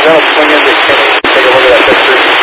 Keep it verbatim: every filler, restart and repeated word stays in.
That'll swing into Kenny. Take a look at that picture.